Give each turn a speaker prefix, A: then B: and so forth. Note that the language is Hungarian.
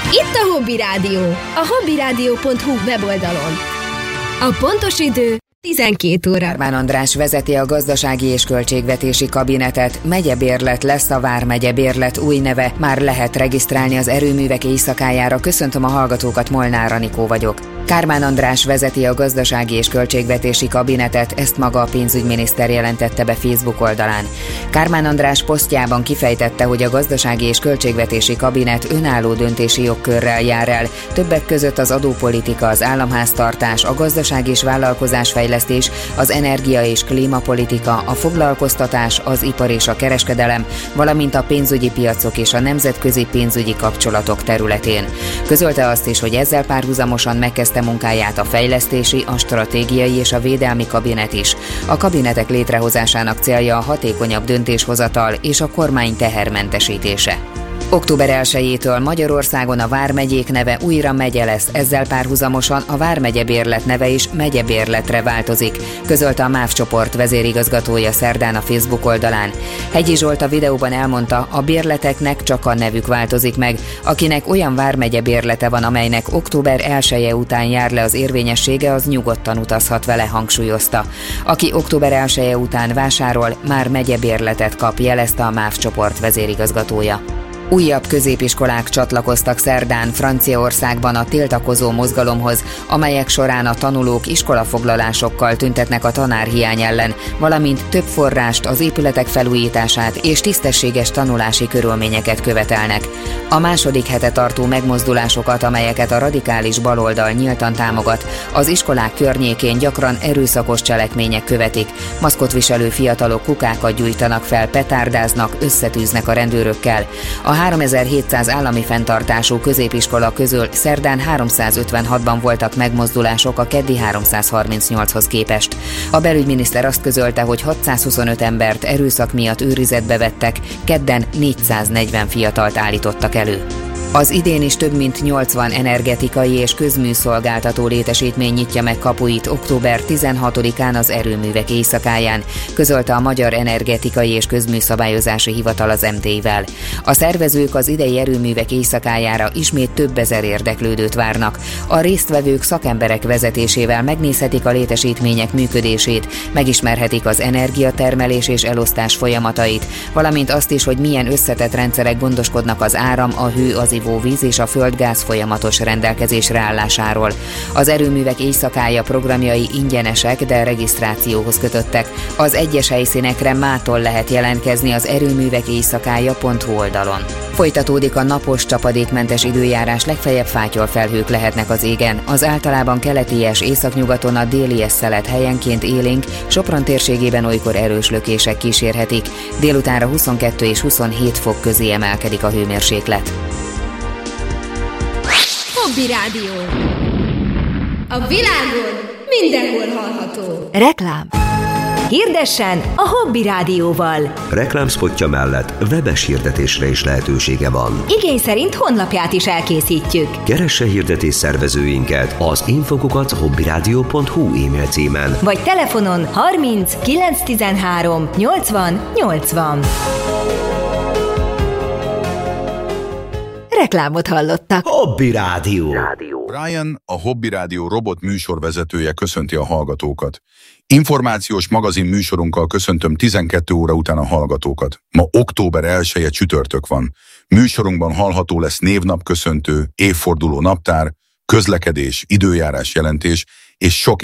A: Itt a Hobby Rádió, a hobbyradio.hu weboldalon. A pontos idő 12 óra.
B: Kármán András vezeti a Gazdasági és Költségvetési Kabinetet, megyebérlet lesz a Vármegye bérlet új neve, már lehet regisztrálni az erőművek éjszakájára. Köszöntöm a hallgatókat, Molnár Anikó vagyok. Kármán András vezeti a Gazdasági és Költségvetési Kabinetet, ezt maga a pénzügyminiszter jelentette be Facebook oldalán. Kármán András posztjában kifejtette, hogy a Gazdasági és Költségvetési Kabinet önálló döntési jogkörrel jár el, többek között az adópolitika, az államháztartás, a gazdaság és vállalkozásfejlesztés, az energia és klímapolitika, a foglalkoztatás, az ipar és a kereskedelem, valamint a pénzügyi piacok és a nemzetközi pénzügyi kapcsolatok területén. Közölte azt is, hogy ezzel párhuzamosan megkezdte munkáját a fejlesztési, a stratégiai és a védelmi kabinet is. A kabinetek létrehozásának célja a hatékonyabb döntéshozatal és a kormány tehermentesítése. Október 1-től Magyarországon a vármegyék neve újra megye lesz, ezzel párhuzamosan a Vármegye bérlet neve is megyebérletre változik, közölte a MÁV csoport vezérigazgatója szerdán a Facebook oldalán. Hegyi Zsolt a videóban elmondta, a bérleteknek csak a nevük változik meg, akinek olyan vármegye bérlete van, amelynek október 1-e után jár le az érvényessége, az nyugodtan utazhat vele, hangsúlyozta. Aki október 1-e után vásárol, már megyebérletet kap, jelezte a MÁV csoport vezérigazgatója. Újabb középiskolák csatlakoztak szerdán Franciaországban a tiltakozó mozgalomhoz, amelyek során a tanulók iskolafoglalásokkal tüntetnek a tanárhiány ellen, valamint több forrást, az épületek felújítását és tisztességes tanulási körülményeket követelnek. A második hete tartó megmozdulásokat, amelyeket a radikális baloldal nyíltan támogat, az iskolák környékén gyakran erőszakos cselekmények követik. Maszkot viselő fiatalok kukákat gyújtanak fel, petárdáznak, összetűznek a rendőrökkel. A 3700 állami fenntartású középiskola közül szerdán 356-ban voltak megmozdulások a keddi 338-hoz képest. A belügyminiszter azt közölte, hogy 625 embert erőszak miatt őrizetbe vettek, kedden 440 fiatalt állítottak elő. Az idén is több mint 80 energetikai és közműszolgáltató létesítmény nyitja meg kapuit október 16-án az erőművek éjszakáján, közölte a Magyar Energetikai és Közműszabályozási Hivatal az MT-vel. A szervezők az idei erőművek éjszakájára ismét több ezer érdeklődőt várnak. A résztvevők szakemberek vezetésével megnézhetik a létesítmények működését, megismerhetik az energiatermelés és elosztás folyamatait, valamint azt is, hogy milyen összetett rendszerek gondoskodnak az áram, a hő, az ivóvíz és a földgáz folyamatos rendelkezésre állásáról. Az erőművek éjszakája programjai ingyenesek, de regisztrációhoz kötöttek. Az egyes helyszínekre mától lehet jelentkezni az erőművekéjszakája.hu oldalon. Folytatódik a napos, csapadékmentes időjárás, legfeljebb fátyolfelhők lehetnek az égen. Az általában keleties északnyugaton a délies szelet helyenként élénk, Sopron térségében olykor erős lökések kísérhetik. Délutánra 22 és 27 fok közé emelkedik a hőmérséklet.
A: Hobby Rádió. A világon mindenhol hallható.
C: Reklám. Hirdessen a Hobby Rádióval.
D: Reklámszpotja mellett webes hirdetésre is lehetősége van.
C: Igény szerint honlapját is elkészítjük.
D: Keresse hirdetés szervezőinket az info@hobbyradio.hu e-mail címen.
C: Vagy telefonon 30 913 80 80. Reklámot hallottak.
D: Hobby Rádió.
E: Brian, a Hobby Rádió robot műsorvezetője köszönti a hallgatókat. Információs magazin műsorunkkal köszöntöm 12 óra után a hallgatókat. Ma október 1-e csütörtök van. Műsorunkban hallható lesz névnapköszöntő, évforduló naptár, közlekedés, időjárás jelentés és sok